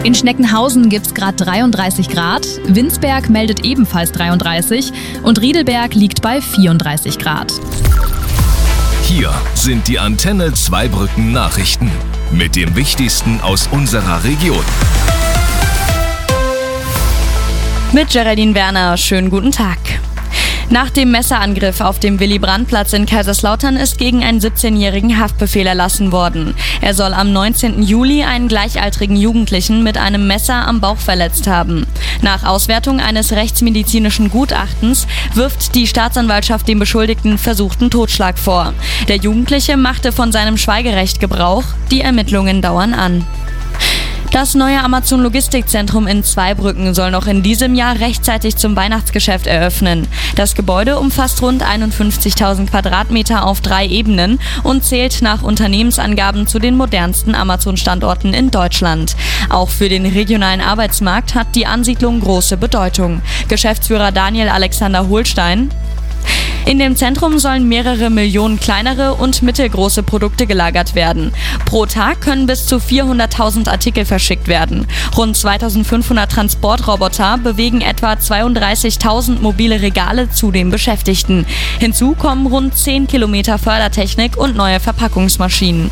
In Schneckenhausen gibt's gerade 33 Grad, Winsberg meldet ebenfalls 33 und Riedelberg liegt bei 34 Grad. Hier sind die Antenne Zweibrücken Nachrichten mit dem Wichtigsten aus unserer Region. Mit Geraldine Werner, schönen guten Tag. Nach dem Messerangriff auf dem Willy-Brandt-Platz in Kaiserslautern ist gegen einen 17-jährigen Haftbefehl erlassen worden. Er soll am 19. Juli einen gleichaltrigen Jugendlichen mit einem Messer am Bauch verletzt haben. Nach Auswertung eines rechtsmedizinischen Gutachtens wirft die Staatsanwaltschaft dem Beschuldigten versuchten Totschlag vor. Der Jugendliche machte von seinem Schweigerecht Gebrauch. Die Ermittlungen dauern an. Das neue Amazon-Logistikzentrum in Zweibrücken soll noch in diesem Jahr rechtzeitig zum Weihnachtsgeschäft eröffnen. Das Gebäude umfasst rund 51.000 Quadratmeter auf 3 Ebenen und zählt nach Unternehmensangaben zu den modernsten Amazon-Standorten in Deutschland. Auch für den regionalen Arbeitsmarkt hat die Ansiedlung große Bedeutung. Geschäftsführer Daniel Alexander Holstein: In dem Zentrum sollen mehrere Millionen kleinere und mittelgroße Produkte gelagert werden. Pro Tag können bis zu 400.000 Artikel verschickt werden. Rund 2.500 Transportroboter bewegen etwa 32.000 mobile Regale zu den Beschäftigten. Hinzu kommen rund 10 Kilometer Fördertechnik und neue Verpackungsmaschinen.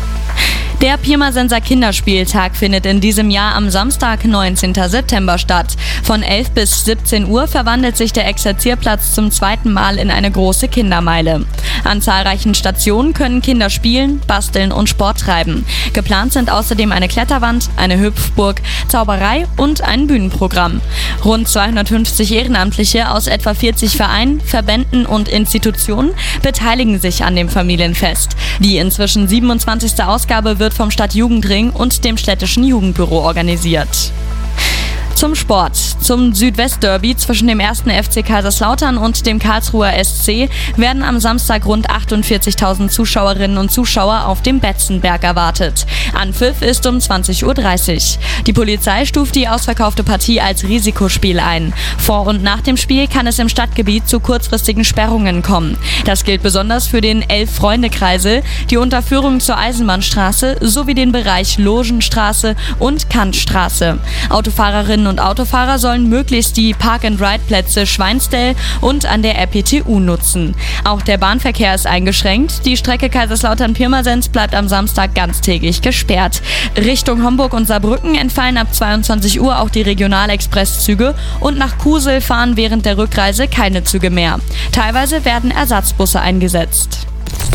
Der Pirmasens Kinderspieltag findet in diesem Jahr am Samstag, 19. September statt. Von 11 bis 17 Uhr verwandelt sich der Exerzierplatz zum zweiten Mal in eine große Kindermeile. An zahlreichen Stationen können Kinder spielen, basteln und Sport treiben. Geplant sind außerdem eine Kletterwand, eine Hüpfburg, Zauberei und ein Bühnenprogramm. Rund 250 Ehrenamtliche aus etwa 40 Vereinen, Verbänden und Institutionen beteiligen sich an dem Familienfest. Die inzwischen 27. Ausgabe wird vom Stadtjugendring und dem städtischen Jugendbüro organisiert. Zum Sport. Zum Südwestderby zwischen dem 1. FC Kaiserslautern und dem Karlsruher SC werden am Samstag rund 48.000 Zuschauerinnen und Zuschauer auf dem Betzenberg erwartet. Anpfiff ist um 20.30 Uhr. Die Polizei stuft die ausverkaufte Partie als Risikospiel ein. Vor und nach dem Spiel kann es im Stadtgebiet zu kurzfristigen Sperrungen kommen. Das gilt besonders für den Elf-Freunde-Kreisel, die Unterführung zur Eisenbahnstraße sowie den Bereich Logenstraße und Kantstraße. Autofahrerinnen und Autofahrer sollen möglichst die Park-and-Ride-Plätze Schweinstell und an der RPTU nutzen. Auch der Bahnverkehr ist eingeschränkt. Die Strecke Kaiserslautern-Pirmasens bleibt am Samstag ganztägig gesperrt. Richtung Homburg und Saarbrücken entfallen ab 22 Uhr auch die Regionalexpresszüge und nach Kusel fahren während der Rückreise keine Züge mehr. Teilweise werden Ersatzbusse eingesetzt.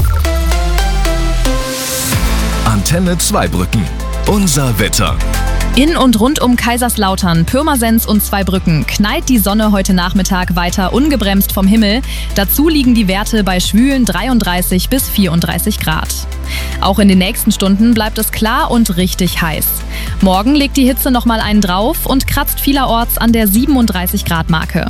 Antenne Zweibrücken. Unser Wetter. In und rund um Kaiserslautern, Pirmasens und Zweibrücken knallt die Sonne heute Nachmittag weiter ungebremst vom Himmel. Dazu liegen die Werte bei schwülen 33 bis 34 Grad. Auch in den nächsten Stunden bleibt es klar und richtig heiß. Morgen legt die Hitze nochmal einen drauf und kratzt vielerorts an der 37 Grad Marke.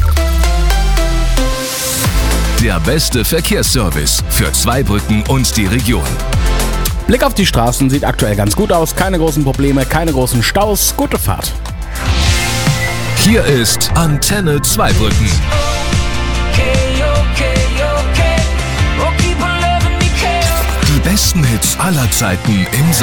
Der beste Verkehrsservice für Zweibrücken und die Region. Blick auf die Straßen sieht aktuell ganz gut aus. Keine großen Probleme, keine großen Staus. Gute Fahrt. Hier ist Antenne Zweibrücken. Die besten Hits aller Zeiten im